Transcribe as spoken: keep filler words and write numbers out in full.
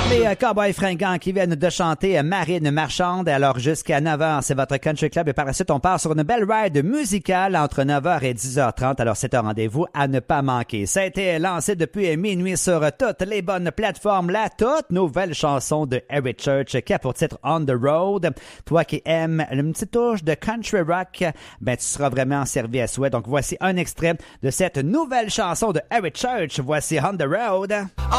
Les euh, Cowboys fringants qui viennent de chanter euh, Marine Marchande. Alors, jusqu'à neuf heures, c'est votre Country Club. Et par la suite, on part sur une belle ride musicale entre neuf heures et dix heures trente. Alors, c'est un rendez-vous à ne pas manquer. Ça a été lancé depuis minuit sur toutes les bonnes plateformes. La toute nouvelle chanson de Eric Church qui a pour titre On the Road. Toi qui aimes une petite touche de country rock, ben, tu seras vraiment servi à souhait. Donc, voici un extrait de cette nouvelle chanson de Eric Church. Voici On the Road.